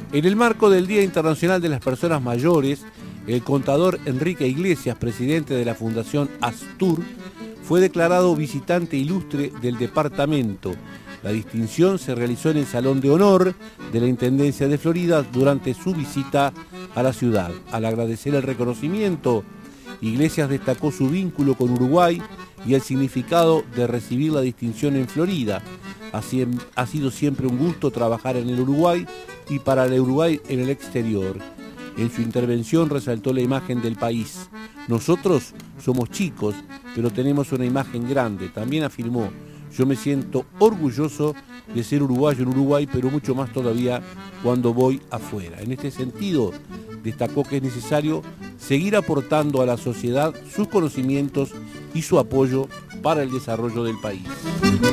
En el marco del Día Internacional de las Personas Mayores, el contador Enrique Iglesias, presidente de la Fundación Astur, fue declarado visitante ilustre del departamento. La distinción se realizó en el Salón de Honor de la Intendencia de Florida durante su visita a la ciudad. Al agradecer el reconocimiento, Iglesias destacó su vínculo con Uruguay y el significado de recibir la distinción en Florida. Así ha sido siempre un gusto trabajar en el Uruguay y para el Uruguay en el exterior. En su intervención resaltó la imagen del país. Nosotros somos chicos, pero tenemos una imagen grande. También afirmó: yo me siento orgulloso de ser uruguayo en Uruguay, pero mucho más todavía cuando voy afuera. En este sentido, destacó que es necesario seguir aportando a la sociedad sus conocimientos y su apoyo para el desarrollo del país.